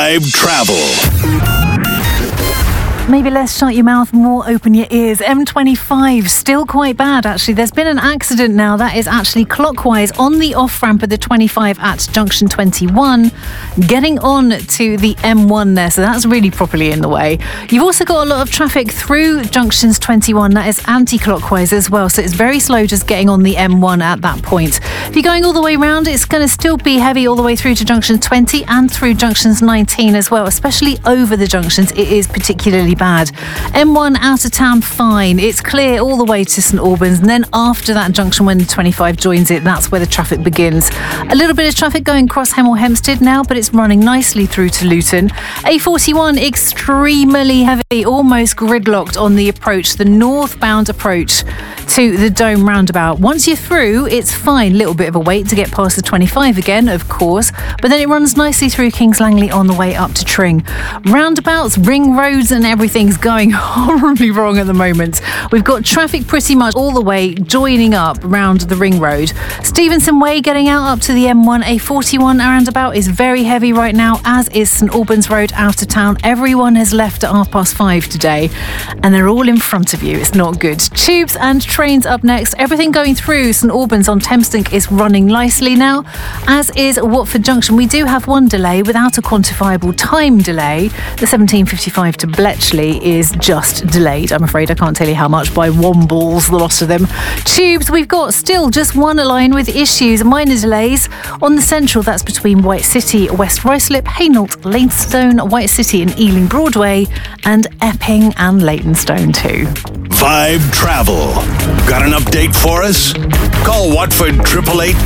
Vibe Travel. Maybe less shut your mouth, more open your ears. M25, still quite bad, actually. There's been an accident now that is actually clockwise on the off-ramp of the 25 at junction 21, getting on to the M1 there, so that's really properly in the way. You've also got a lot of traffic through junctions 21 that is anti-clockwise as well, so it's very slow just getting on the M1 at that point. If you're going all the way around, it's going to still be heavy all the way through to junction 20 and through junctions 19 as well, especially over the junctions. It is particularly bad. M1 out of town, fine. It's clear all the way to St Albans, and then after that junction when the 25 joins it, that's where the traffic begins. A little bit of traffic going across Hemel Hempstead now, but it's running nicely through to Luton. A41 extremely heavy, almost gridlocked on the approach, the northbound approach to the Dome roundabout. Once you're through, it's fine. Little bit of a wait to get past the 25 again, of course, but then it runs nicely through Kings Langley on the way up to Tring. Roundabouts, ring roads and everything's going horribly wrong at the moment. We've got traffic pretty much all the way joining up round the ring road. Stevenson Way getting out up to the M1. A41 roundabout is very heavy right now, as is St Albans Road out of town. Everyone has left at 5:30 today and they're all in front of you. It's not good. Tubes and trains up next. Everything going through St Albans on Thameslink is running nicely now, as is Watford Junction. We do have one delay without a quantifiable time delay. The 17:55 to Bletchley is just delayed. I'm afraid I can't tell you how much, by Wombles, the lot of them. Tubes, we've got still just one line with issues, minor delays on the central. That's between White City, West Ruislip, Hainault, Leytonstone, White City and Ealing Broadway, and Epping and Leytonstone too. Vibe Travel. Got an update for us? Call Watford 888